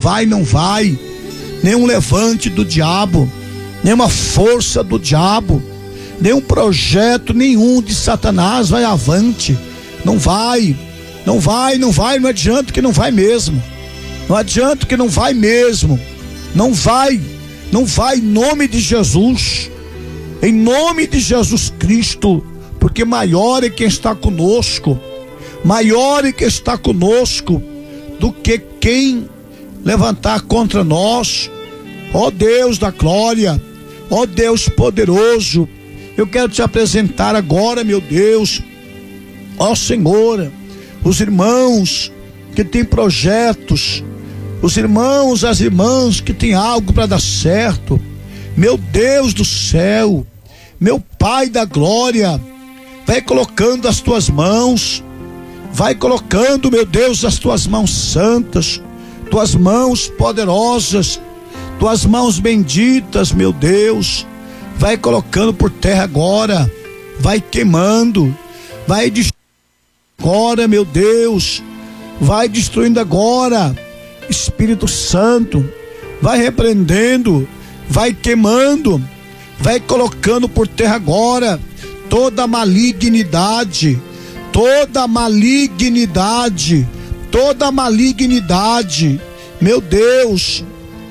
vai, não vai. Nenhum levante do diabo, nenhuma força do diabo, nenhum projeto nenhum de Satanás vai avante. Não vai, não vai, não vai, não adianta que não vai mesmo. Não adianta que não vai mesmo. Não vai, não vai, em nome de Jesus. Em nome de Jesus Cristo, porque maior é quem está conosco. Maior é quem está conosco do que quem levantar contra nós. Ó Deus da glória, ó Deus poderoso, eu quero te apresentar agora, meu Deus, ó Senhor, os irmãos que têm projetos, os irmãos, as irmãs que têm algo para dar certo. Meu Deus do céu, meu Pai da glória, vai colocando as tuas mãos, vai colocando, meu Deus, as tuas mãos santas, tuas mãos poderosas, tuas mãos benditas, meu Deus, vai colocando por terra agora, vai queimando, vai destruindo agora, meu Deus, vai destruindo agora, Espírito Santo, vai repreendendo, vai queimando, vai colocando por terra agora toda malignidade, toda malignidade, toda malignidade. Meu Deus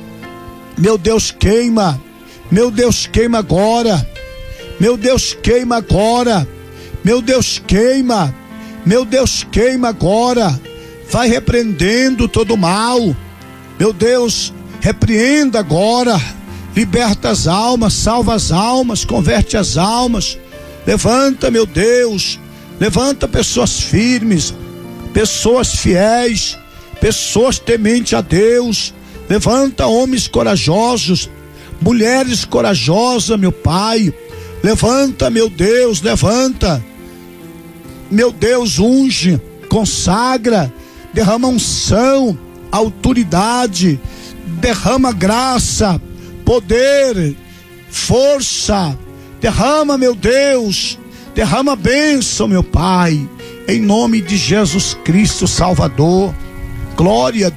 queima, meu Deus queima agora, meu Deus queima agora, meu Deus queima, meu Deus queima agora, vai repreendendo todo mal, meu Deus, repreenda agora, liberta as almas, salva as almas, converte as almas, levanta, meu Deus, levanta pessoas firmes, pessoas fiéis, pessoas tementes a Deus, levanta homens corajosos, mulheres corajosas, meu Pai, levanta, meu Deus, levanta, meu Deus, unge, consagra, derrama unção, autoridade, derrama graça, poder, força, derrama, meu Deus, derrama bênção, meu Pai, em nome de Jesus Cristo Salvador. Glória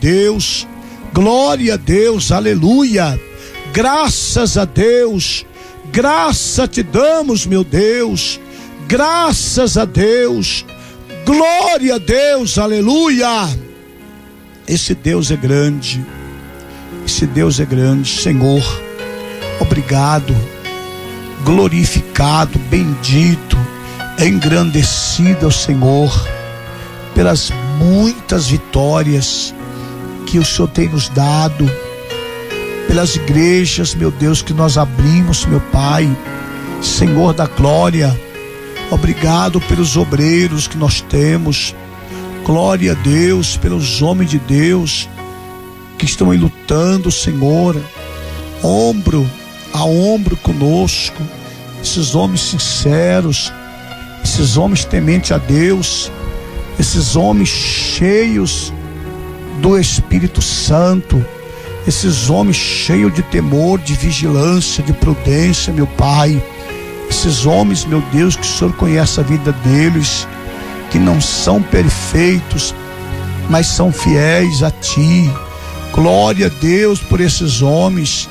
a Deus, aleluia, graças a Deus, graça te damos, meu Deus, graças a Deus, glória a Deus, aleluia. Esse Deus é grande, esse Deus é grande, Senhor, obrigado, glorificado, bendito, engrandecido ao Senhor, pelas muitas vitórias que o Senhor tem nos dado, pelas igrejas, meu Deus, que nós abrimos, meu Pai, Senhor da glória, obrigado pelos obreiros que nós temos, glória a Deus, pelos homens de Deus que estão aí lutando, Senhor, ombro a ombro conosco, esses homens sinceros, esses homens tementes a Deus, esses homens cheios do Espírito Santo, esses homens cheios de temor, de vigilância, de prudência, meu Pai, esses homens, meu Deus, que o Senhor conhece a vida deles, que não são perfeitos, mas são fiéis a Ti. Glória a Deus por esses homens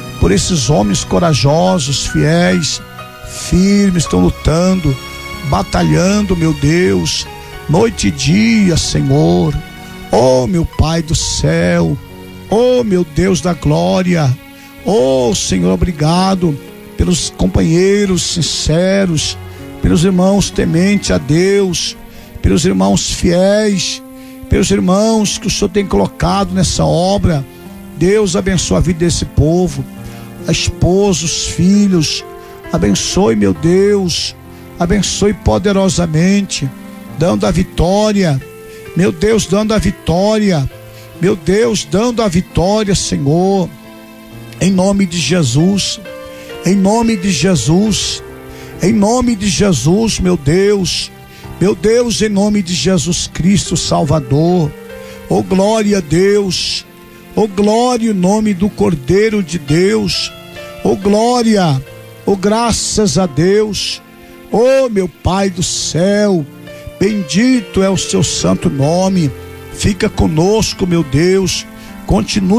corajosos, fiéis, firmes, estão lutando, batalhando, meu Deus, noite e dia, Senhor. Oh, meu Pai do céu, oh, meu Deus da glória, oh, Senhor, obrigado pelos companheiros sinceros, pelos irmãos tementes a Deus, pelos irmãos fiéis, pelos irmãos que o Senhor tem colocado nessa obra. Deus abençoe a vida desse povo, a esposa, os filhos, abençoe, meu Deus, abençoe poderosamente, dando a vitória, meu Deus, dando a vitória, meu Deus, dando a vitória, Senhor, em nome de Jesus, em nome de Jesus, em nome de Jesus, meu Deus, em nome de Jesus Cristo Salvador. Oh glória a Deus, oh glória em nome do Cordeiro de Deus, oh glória, oh graças a Deus, oh meu Pai do céu, bendito é o seu santo nome. Fica conosco, meu Deus, continue